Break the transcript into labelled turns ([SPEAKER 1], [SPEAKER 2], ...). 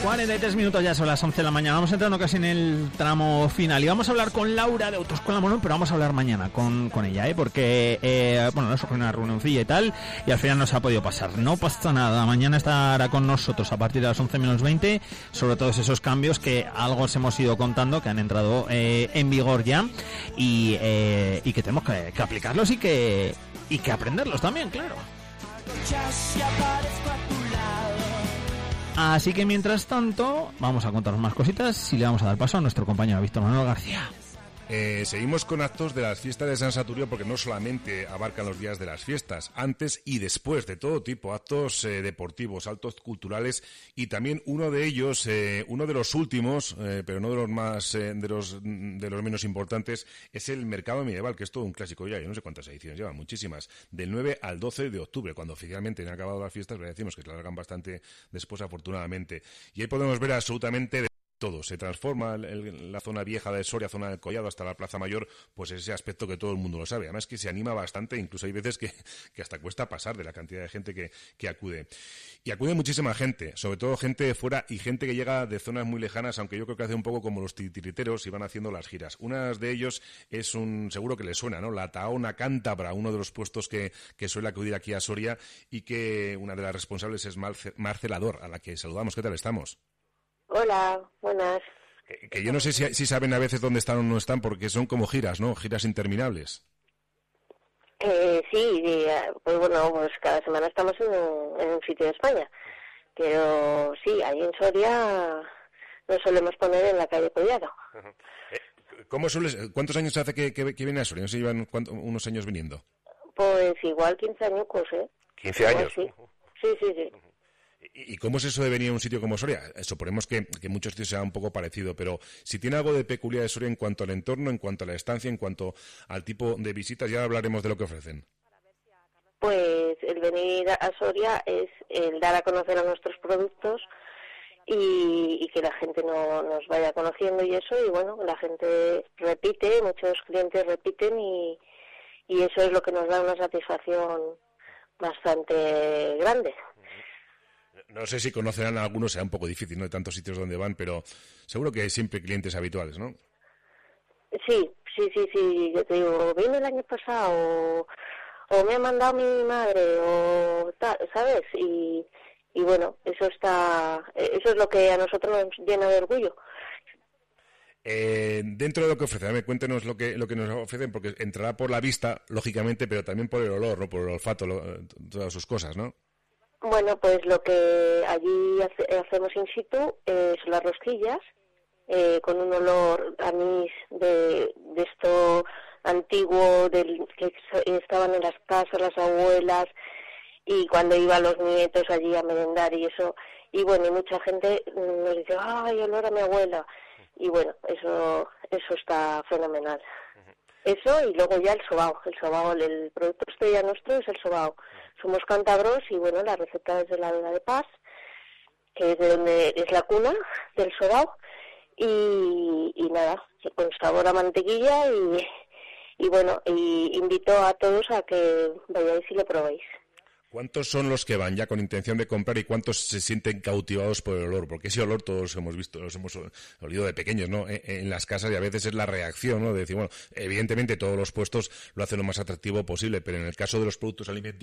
[SPEAKER 1] 43 minutos ya son las 11 de la mañana. Vamos entrando casi en el tramo final y vamos a hablar con Laura de Autoescuela Morón, pero vamos a hablar mañana con ella, porque nos surgió una reunioncilla y tal, y al final no se ha podido pasar. No pasa nada, mañana estará con nosotros a partir de las 11 menos 20 sobre todos esos cambios que algo os hemos ido contando, que han entrado en vigor ya, y que tenemos que aplicarlos y que aprenderlos también, claro. Así que mientras tanto vamos a contaros más cositas y le vamos a dar paso a nuestro compañero Víctor Manuel García.
[SPEAKER 2] Seguimos con actos de las fiestas de San Saturio, porque no solamente abarcan los días de las fiestas, antes y después, de todo tipo, actos deportivos, actos culturales, y también uno de ellos, uno de los últimos, pero no de los más, de los menos importantes, es el Mercado Medieval, que es todo un clásico ya. Yo no sé cuántas ediciones llevan, muchísimas, del 9 al 12 de octubre, cuando oficialmente han acabado las fiestas, pero decimos que se largan bastante después, afortunadamente. Y ahí podemos ver absolutamente todo. Se transforma la zona vieja de Soria, zona del Collado, hasta la Plaza Mayor, pues ese aspecto que todo el mundo lo sabe. Además que se anima bastante, incluso hay veces que hasta cuesta pasar de la cantidad de gente que acude. Y acude muchísima gente, sobre todo gente de fuera y gente que llega de zonas muy lejanas, aunque yo creo que hace un poco como los titiriteros y van haciendo las giras. Una de ellos es seguro que le suena, ¿no? La Tahona Cántabra, uno de los puestos que suele acudir aquí a Soria, y que una de las responsables es Marcela Dor, a la que saludamos. ¿Qué tal estamos?
[SPEAKER 3] Hola, buenas.
[SPEAKER 2] Que yo no sé si saben a veces dónde están o no están, porque son como giras, ¿no? Giras interminables.
[SPEAKER 3] Sí, pues bueno, pues cada semana estamos en un sitio de España. Pero sí, ahí en Soria nos solemos poner en la calle Collado.
[SPEAKER 2] ¿Cuántos años hace que viene a Soria? No sé, llevan unos años viniendo.
[SPEAKER 3] Pues igual 15 años, ¿eh?
[SPEAKER 2] 15 años.
[SPEAKER 3] Sí.
[SPEAKER 2] ¿Y cómo es eso de venir a un sitio como Soria? Suponemos que muchos sitios sea un poco parecido, pero si tiene algo de peculiar de Soria en cuanto al entorno, en cuanto a la estancia, en cuanto al tipo de visitas, ya hablaremos de lo que ofrecen.
[SPEAKER 3] Pues el venir a Soria es el dar a conocer a nuestros productos y que la gente nos vaya conociendo y eso, y bueno, la gente repite, muchos clientes repiten y eso es lo que nos da una satisfacción bastante grande.
[SPEAKER 2] No sé si conocerán a algunos, será un poco difícil, ¿no?, de tantos sitios donde van, pero seguro que hay siempre clientes habituales, ¿no?
[SPEAKER 3] Sí, yo te digo, vine el año pasado, o me ha mandado mi madre, o tal, ¿sabes? Y bueno, eso es lo que a nosotros nos llena de orgullo.
[SPEAKER 2] Dentro de lo que ofrecen, cuéntenos lo que nos ofrecen, porque entrará por la vista, lógicamente, pero también por el olor, ¿no?, por el olfato, todas sus cosas, ¿no?
[SPEAKER 3] Bueno, pues lo que allí hacemos in situ son las rosquillas, con un olor a anís de esto antiguo, que estaban en las casas las abuelas, y cuando iban los nietos allí a merendar y eso, y bueno, y mucha gente nos dice, ¡ay, olor a mi abuela! Y bueno, eso está fenomenal. Eso, y luego ya el sobao, el producto estrella nuestro es el sobao. Somos cántabros y bueno, la receta es de la Vega de Paz, que es de donde es la cuna del sobao, y nada, con sabor a mantequilla y bueno, y invito a todos a que vayáis y lo probéis.
[SPEAKER 2] ¿Cuántos son los que van ya con intención de comprar y cuántos se sienten cautivados por el olor? Porque ese olor todos hemos visto, los hemos olido de pequeños, ¿no?, en las casas, y a veces es la reacción, ¿no?, de decir, bueno, evidentemente todos los puestos lo hacen lo más atractivo posible, pero en el caso de los productos alimenticios